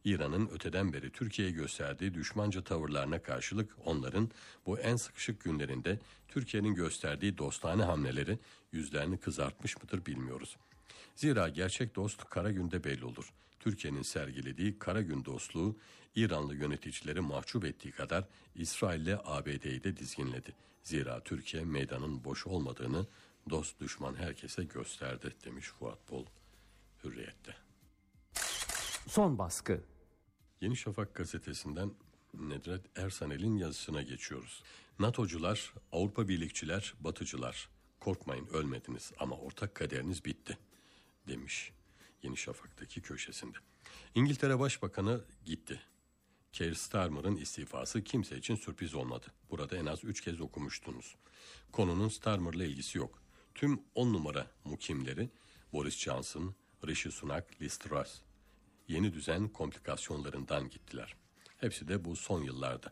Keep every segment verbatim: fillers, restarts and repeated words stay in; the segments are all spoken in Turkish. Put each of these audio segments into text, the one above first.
İran'ın öteden beri Türkiye'ye gösterdiği düşmanca tavırlarına karşılık onların bu en sıkışık günlerinde Türkiye'nin gösterdiği dostane hamleleri yüzlerini kızartmış mıdır bilmiyoruz. Zira gerçek dost kara günde belli olur. Türkiye'nin sergilediği kara gün dostluğu İranlı yöneticileri mahcup ettiği kadar İsrail ile A B D'yi de dizginledi. Zira Türkiye meydanın boş olmadığını dost düşman herkese gösterdi demiş Fuat Bol Hürriyet'te. Son baskı. Yeni Şafak gazetesinden Nedret Ersanel'in yazısına geçiyoruz. NATO'cular, Avrupa Birlikçiler, Batıcılar, korkmayın ölmediniz ama ortak kaderiniz bitti demiş Yeni Şafak'taki köşesinde. İngiltere Başbakanı gitti. Keir Starmer'ın istifası kimse için sürpriz olmadı. Burada en az üç kez okumuştunuz. Konunun Starmer'la ilgisi yok. Tüm on numara mukimleri Boris Johnson, Rishi Sunak, Liz Truss yeni düzen komplikasyonlarından gittiler. Hepsi de bu son yıllarda.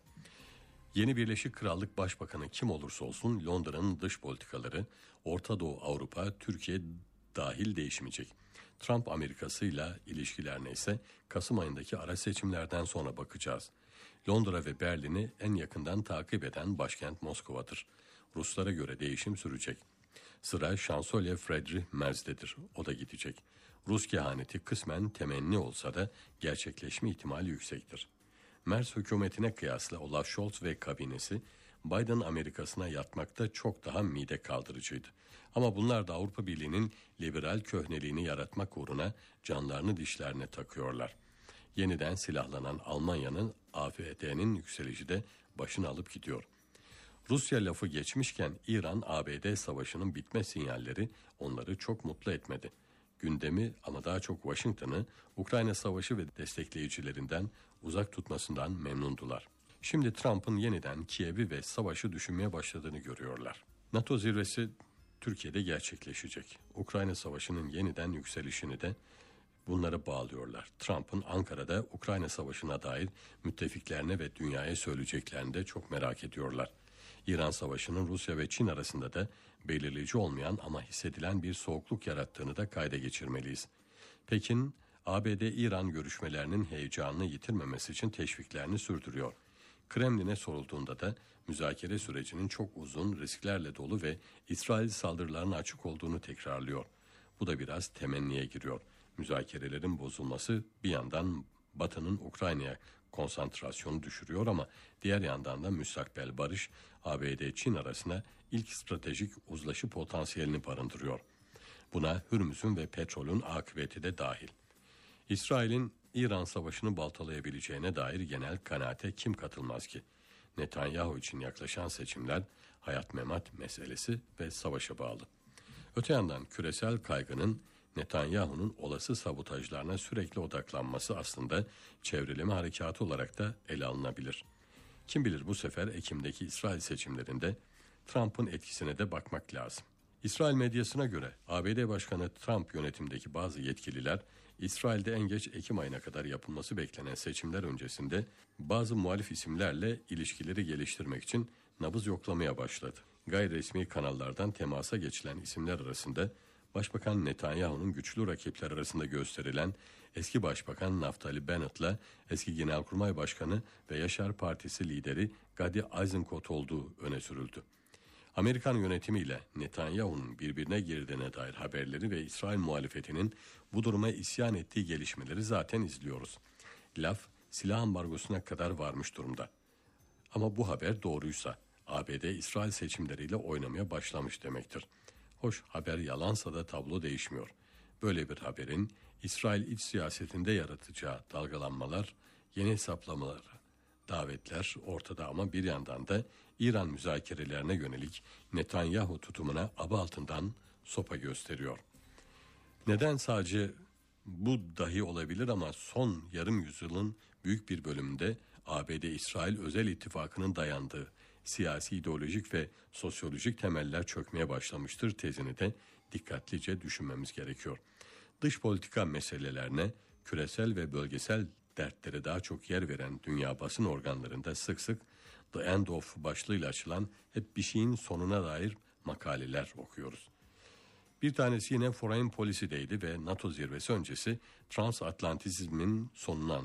Yeni Birleşik Krallık Başbakanı kim olursa olsun Londra'nın dış politikaları, Orta Doğu, Avrupa, Türkiye dahil değişmeyecek. Trump Amerika'sıyla ilişkilerine ise Kasım ayındaki ara seçimlerden sonra bakacağız. Londra ve Berlin'i en yakından takip eden başkent Moskova'dır. Ruslara göre değişim sürecek. Sıra Şansölye Friedrich Merz'dedir. O da gidecek. Rus kehaneti kısmen temenni olsa da gerçekleşme ihtimali yüksektir. Merz hükümetine kıyasla Olaf Scholz ve kabinesi Biden Amerikasına yatmakta çok daha mide kaldırıcıydı. Ama bunlar da Avrupa Birliği'nin liberal köhneliğini yaratmak uğruna canlarını dişlerine takıyorlar. Yeniden silahlanan Almanya'nın A B D'nin yükselişi de başını alıp gidiyor. Rusya lafı geçmişken İran-A B D savaşının bitme sinyalleri onları çok mutlu etmedi. Gündemi ama daha çok Washington'ı Ukrayna savaşı ve destekleyicilerinden uzak tutmasından memnundular. Şimdi Trump'ın yeniden Kiev'i ve savaşı düşünmeye başladığını görüyorlar. NATO zirvesi Türkiye'de gerçekleşecek. Ukrayna savaşının yeniden yükselişini de bunlara bağlıyorlar. Trump'ın Ankara'da Ukrayna savaşına dair müttefiklerine ve dünyaya söyleyeceklerini de çok merak ediyorlar. İran Savaşı'nın Rusya ve Çin arasında da belirleyici olmayan ama hissedilen bir soğukluk yarattığını da kayda geçirmeliyiz. Pekin, A B D-İran görüşmelerinin heyecanını yitirmemesi için teşviklerini sürdürüyor. Kremlin'e sorulduğunda da müzakere sürecinin çok uzun, risklerle dolu ve İsrail saldırılarına açık olduğunu tekrarlıyor. Bu da biraz temenniye giriyor. Müzakerelerin bozulması bir yandan Batı'nın Ukrayna'ya konsantrasyonu düşürüyor ama diğer yandan da müstakbel barış A B D-Çin arasında ilk stratejik uzlaşı potansiyelini barındırıyor. Buna Hürmüz'ün ve petrolün akıbeti de dahil. İsrail'in İran savaşını baltalayabileceğine dair genel kanaate kim katılmaz ki? Netanyahu için yaklaşan seçimler hayat memat meselesi ve savaşa bağlı. Öte yandan küresel kaygının Netanyahu'nun olası sabotajlarına sürekli odaklanması aslında çevreleme harekatı olarak da ele alınabilir. Kim bilir bu sefer Ekim'deki İsrail seçimlerinde Trump'ın etkisine de bakmak lazım. İsrail medyasına göre A B D Başkanı Trump yönetimdeki bazı yetkililer İsrail'de en geç Ekim ayına kadar yapılması beklenen seçimler öncesinde bazı muhalif isimlerle ilişkileri geliştirmek için nabız yoklamaya başladı. Gayri resmi kanallardan temasa geçilen isimler arasında Başbakan Netanyahu'nun güçlü rakipler arasında gösterilen eski Başbakan Naftali Bennett'la eski Genelkurmay Başkanı ve Yaşar Partisi lideri Gadi Eisenkot olduğu öne sürüldü. Amerikan yönetimiyle Netanyahu'nun birbirine girdiğine dair haberleri ve İsrail muhalefetinin bu duruma isyan ettiği gelişmeleri zaten izliyoruz. Laf silah ambargosuna kadar varmış durumda. Ama bu haber doğruysa A B D İsrail seçimleriyle oynamaya başlamış demektir. Hoş haber yalansa da tablo değişmiyor. Böyle bir haberin İsrail iç siyasetinde yaratacağı dalgalanmalar, yeni hesaplamalar, davetler ortada ama bir yandan da İran müzakerelerine yönelik Netanyahu tutumuna aba altından sopa gösteriyor. Neden sadece bu dahi olabilir ama son yarım yüzyılın büyük bir bölümünde A B D-İsrail özel ittifakının dayandığı siyasi, ideolojik ve sosyolojik temeller çökmeye başlamıştır tezini de dikkatlice düşünmemiz gerekiyor. Dış politika meselelerine, küresel ve bölgesel dertlere daha çok yer veren dünya basın organlarında sık sık The End of başlığıyla açılan hep bir şeyin sonuna dair makaleler okuyoruz. Bir tanesi yine Foreign Policy'deydi ve NATO zirvesi öncesi transatlantizmin sonuna